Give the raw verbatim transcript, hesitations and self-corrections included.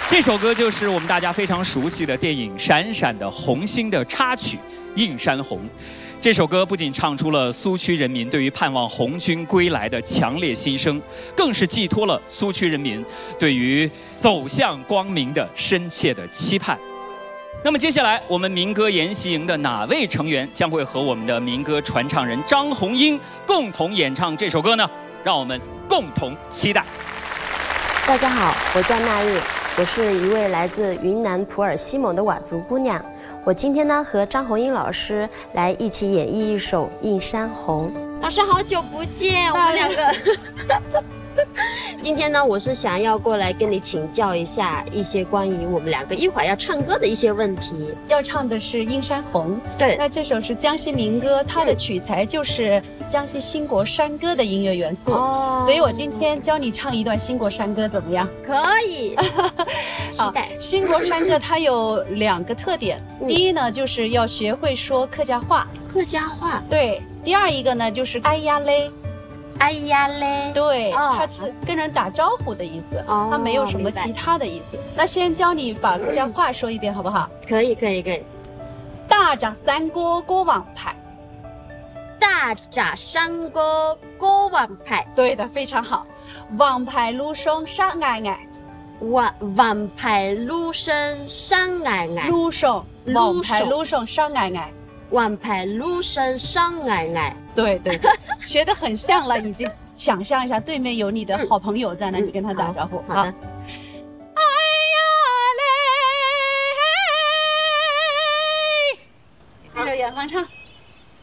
这首歌就是我们大家非常熟悉的电影《闪闪的红星》的插曲《映山红》。这首歌不仅唱出了苏区人民对于盼望红军归来的强烈心声，更是寄托了苏区人民对于走向光明的深切的期盼。那么接下来，我们民歌研习营的哪位成员将会和我们的民歌传唱人张红英共同演唱这首歌呢？让我们共同期待。 大家好，我叫娜日，我是一位来自云南普洱西盟的佤族姑娘。我今天呢和张红英老师来一起演绎一首《映山红》。 老师好久不见，我们两个。今天呢，我是想要过来跟你请教一下一些关于我们两个一会儿要唱歌的一些问题。 要唱的是《映山红》， 对， 那这首是江西民歌，它的取材就是江西兴国山歌的音乐元素，哦，所以我今天教你唱一段兴国山歌，怎么样？ 可以，期待。 兴国山歌它有两个特点，嗯、第一呢就是要学会说客家话， 客家话， 对；第二一个呢就是哎呀嘞。 哎呀嘞， 对，哦、它是跟人打招呼的意思，哦、它没有什么其他的意思。那先教你把客家话说一遍，好不好？ 可以，可以，可以。 大闸山歌歌王牌， 大闸山歌歌王牌， 对的，非常好。王牌路上山矮矮， 王王牌路上山矮矮， 路上王牌路上山矮矮。 王牌路上山矮矮， 对对对，学得很像了，已经。想象一下，对面有你的好朋友在那，去跟他打招呼。 好的。哎呀嘞，对着远方唱。